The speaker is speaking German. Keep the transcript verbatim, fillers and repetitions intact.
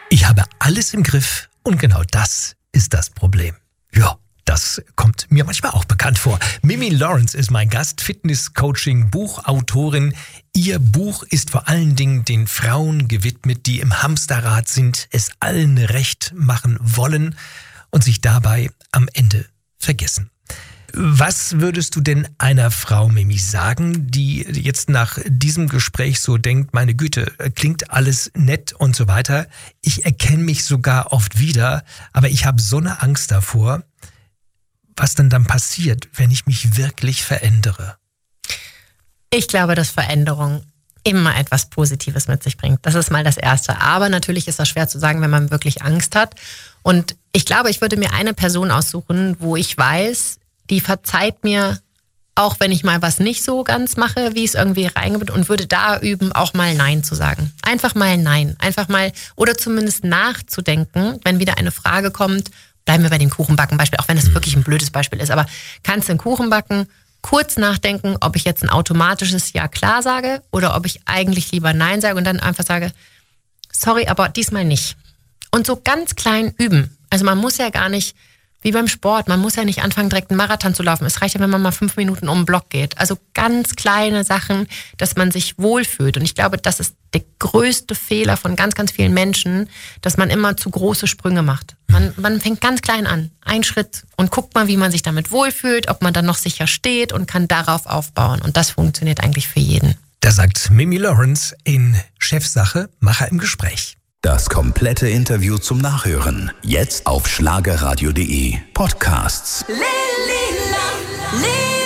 Ich habe alles im Griff und genau das ist das Problem. Ja, das kommt mir manchmal auch bekannt vor. Mimi Lawrence ist mein Gast, Fitness-Coaching, Buchautorin. Ihr Buch ist vor allen Dingen den Frauen gewidmet, die im Hamsterrad sind, es allen recht machen wollen und sich dabei am Ende vergessen. Was würdest du denn einer Frau, Mimi, sagen, die jetzt nach diesem Gespräch so denkt, meine Güte, klingt alles nett und so weiter. Ich erkenne mich sogar oft wieder, aber ich habe so eine Angst davor, was denn dann passiert, wenn ich mich wirklich verändere? Ich glaube, dass Veränderung immer etwas Positives mit sich bringt. Das ist mal das Erste. Aber natürlich ist das schwer zu sagen, wenn man wirklich Angst hat. Und ich glaube, ich würde mir eine Person aussuchen, wo ich weiß, die verzeiht mir, auch wenn ich mal was nicht so ganz mache, wie es irgendwie reingeht, und würde da üben, auch mal Nein zu sagen. Einfach mal Nein. Einfach mal, oder zumindest nachzudenken, wenn wieder eine Frage kommt. Bleiben wir bei dem Kuchenbacken-Beispiel, auch wenn es wirklich ein blödes Beispiel ist. Aber kannst du einen Kuchen backen? Kurz nachdenken, ob ich jetzt ein automatisches Ja klar sage oder ob ich eigentlich lieber Nein sage und dann einfach sage, sorry, aber diesmal nicht. Und so ganz klein üben. Also man muss ja gar nicht, wie beim Sport, man muss ja nicht anfangen, direkt einen Marathon zu laufen. Es reicht ja, wenn man mal fünf Minuten um den Block geht. Also ganz kleine Sachen, dass man sich wohlfühlt. Und ich glaube, das ist der größte Fehler von ganz, ganz vielen Menschen, dass man immer zu große Sprünge macht. Man, man fängt ganz klein an, ein Schritt, und guckt mal, wie man sich damit wohlfühlt, ob man dann noch sicher steht und kann darauf aufbauen. Und das funktioniert eigentlich für jeden. Da sagt Mimi Lawrence in Chefsache, Macher im Gespräch. Das komplette Interview zum Nachhören. Jetzt auf schlagerradio punkt de. Podcasts. Lili, la, li.